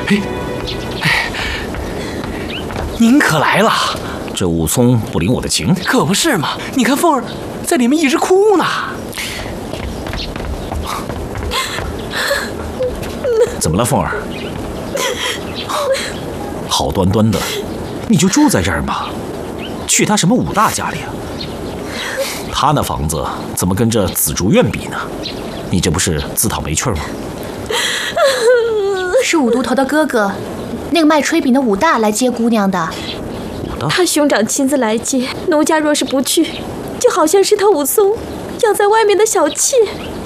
您可来了。 这武松不领我的情， 可不是嘛！你看凤儿在里面一直哭呢。 怎么了，凤儿？好端端的，你就住在这儿吗？去他什么武大家里啊？他那房子怎么跟这紫竹院比呢？你这不是自讨没趣吗？ 是武都头的哥哥，那个卖炊饼的武大来接姑娘的。 他兄长亲自来接，奴家若是不去，就好像是他武松养在外面的小妾。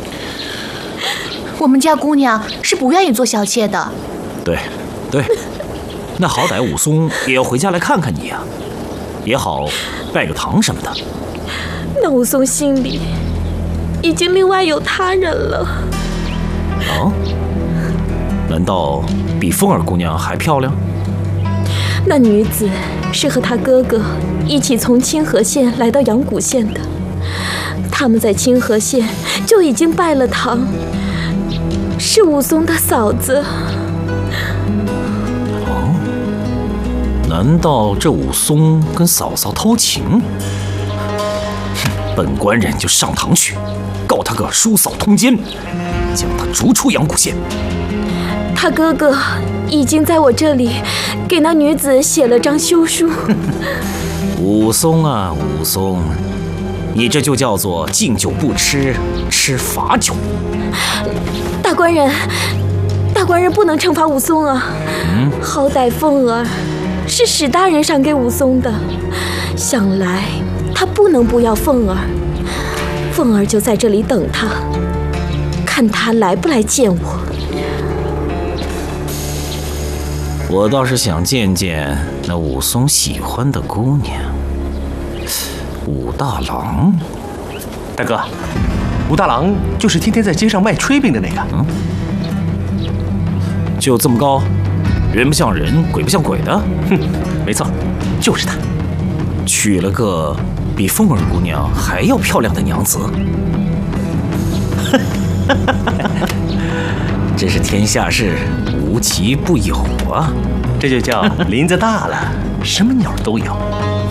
我们家姑娘是不愿意做小妾的。 对，那好歹武松也要回家来看看你呀，也好拜个堂什么的。 那武松心里已经另外有他人了。 啊？难道比凤儿姑娘还漂亮？ 那女子是和他哥哥一起从清河县来到阳谷县的，他们在清河县就已经拜了堂，是武松的嫂子。 哦，难道这武松跟嫂嫂偷情？本官人就上堂去，告他个叔嫂通奸，将他逐出阳谷县。 他哥哥已经在我这里给那女子写了张休书。 武松啊，武松，你这就叫做敬酒不吃，吃罚酒。 大官人不能惩罚武松啊！好歹凤儿是史大人赏给武松的，想来他不能不要凤儿。凤儿就在这里等他，看他来不来见我。 我倒是想见见那武松喜欢的姑娘，武大郎。 大哥，武大郎就是天天在街上卖炊饼的那个。 就这么高，人不像人，鬼不像鬼的。 没错，就是他。 娶了个比凤儿姑娘还要漂亮的娘子。真是天下事无奇不有啊！ 这就叫林子大了，什么鸟都有。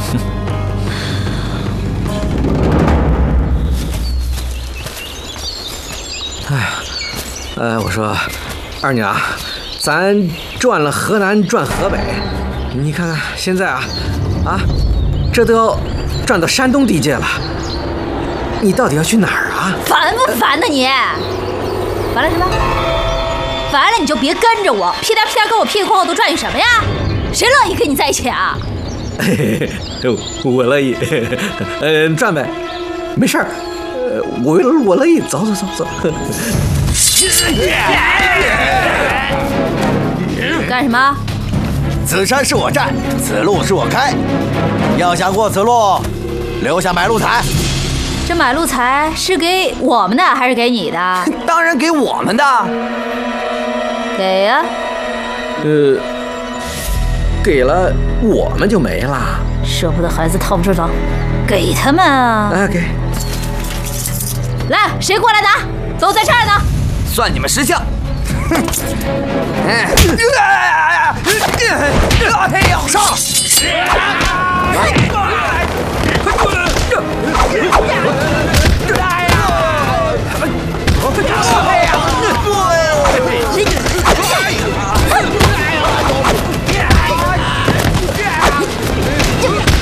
我说，二娘，咱转了河南，转河北，你看看现在这都要转到山东地界了。你到底要去哪儿啊？ 烦不烦呢你？烦了什么？烦了你就别跟着我，屁颠屁颠跟我屁股后头转悠什么呀？谁乐意跟你在一起啊？ 我乐意，转呗，没事儿，我乐意，走。 干什么？ 此山是我寨，此路是我开。要想过此路，留下买路财。 这买路财是给我们的还是给你的？ 当然给我们的。 给呀。 给了我们就没了。 舍不得孩子套不住手，给他们啊！ 给。 来，谁过来拿？都在这儿呢。 算你们识相。上！